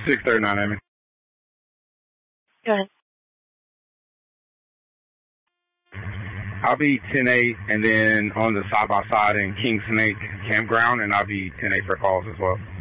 639, Amy. Go ahead. I'll be 10-8 and then on the side-by-side in King Snake Campground, and I'll be 10-8 for calls as well.